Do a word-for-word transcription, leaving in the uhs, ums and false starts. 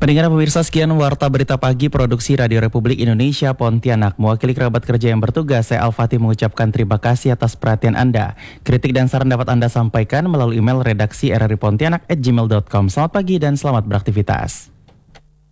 Pendengar pemirsa, sekian Warta Berita Pagi Produksi Radio Republik Indonesia Pontianak. Mewakili kerabat kerja yang bertugas, saya Al-Fatih mengucapkan terima kasih atas perhatian Anda. Kritik dan saran dapat Anda sampaikan melalui email redaksi r r i pontianak at gmail dot com. Selamat pagi dan selamat beraktivitas.